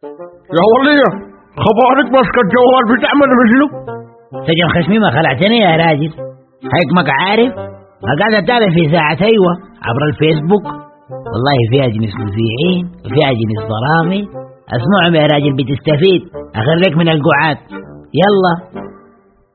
يا ولية خبرك ماسك الجوال بتعمل بشنو؟ سجن خشمي ما خلعتني يا راجل. حكمك عارف ما قاعد اتابع في ساعة ايوه عبر الفيسبوك. والله فيها جنس مذيعين وفيها جنس ضرامي. اسمعهم يا راجل بتستفيد. اخرجك من القعاد. يلا